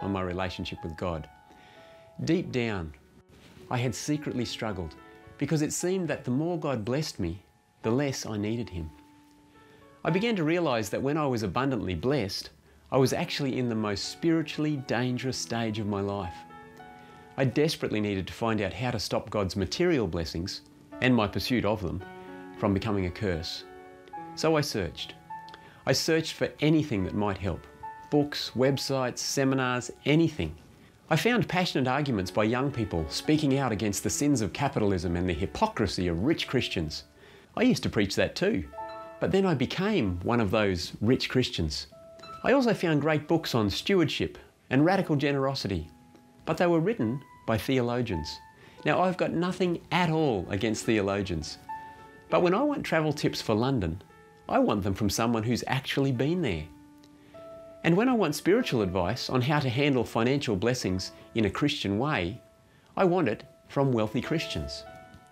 on my relationship with God. Deep down, I had secretly struggled because it seemed that the more God blessed me, the less I needed Him. I began to realise that when I was abundantly blessed, I was actually in the most spiritually dangerous stage of my life. I desperately needed to find out how to stop God's material blessings, and my pursuit of them, from becoming a curse. So I searched. I searched for anything that might help. Books, websites, seminars, anything. I found passionate arguments by young people speaking out against the sins of capitalism and the hypocrisy of rich Christians. I used to preach that too, but then I became one of those rich Christians. I also found great books on stewardship and radical generosity, but they were written by theologians. Now, I've got nothing at all against theologians, but when I want travel tips for London, I want them from someone who's actually been there. And when I want spiritual advice on how to handle financial blessings in a Christian way, I want it from wealthy Christians.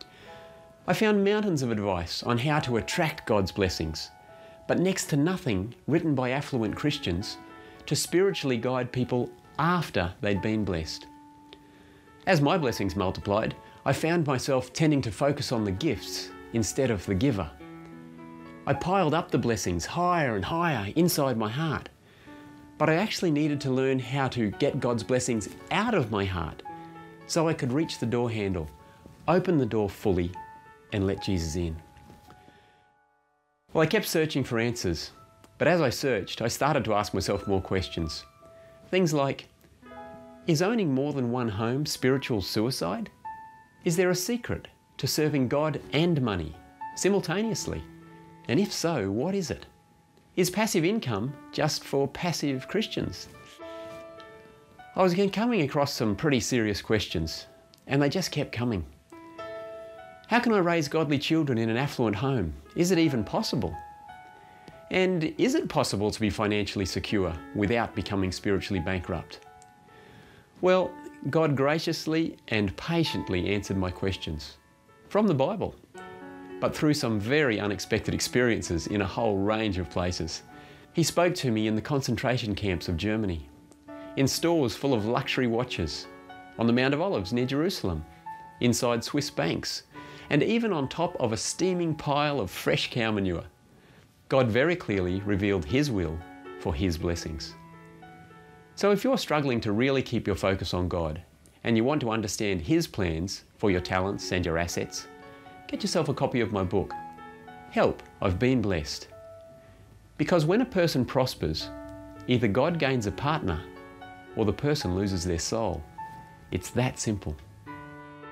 I found mountains of advice on how to attract God's blessings, but next to nothing written by affluent Christians to spiritually guide people after they'd been blessed. As my blessings multiplied, I found myself tending to focus on the gifts instead of the giver. I piled up the blessings higher and higher inside my heart, but I actually needed to learn how to get God's blessings out of my heart so I could reach the door handle, open the door fully, and let Jesus in. Well, I kept searching for answers, but as I searched, I started to ask myself more questions. Things like, is owning more than one home spiritual suicide? Is there a secret to serving God and money simultaneously? And if so, what is it? Is passive income just for passive Christians? I was again coming across some pretty serious questions, and they just kept coming. How can I raise godly children in an affluent home? Is it even possible? And is it possible to be financially secure without becoming spiritually bankrupt? Well, God graciously and patiently answered my questions from the Bible, but through some very unexpected experiences in a whole range of places. He spoke to me in the concentration camps of Germany, in stores full of luxury watches, on the Mount of Olives near Jerusalem, inside Swiss banks, and even on top of a steaming pile of fresh cow manure. God very clearly revealed His will for His blessings. So if you're struggling to really keep your focus on God, and you want to understand His plans for your talents and your assets, get yourself a copy of my book, Help, I've Been Blessed. Because when a person prospers, either God gains a partner or the person loses their soul. It's that simple.